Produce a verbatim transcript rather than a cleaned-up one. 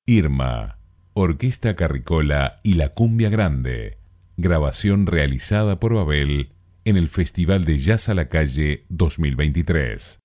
Irma, Orquesta Carricola y la Cumbia Grande. Grabación realizada por Babel en el Festival de Jazz a la Calle dos mil veintitrés.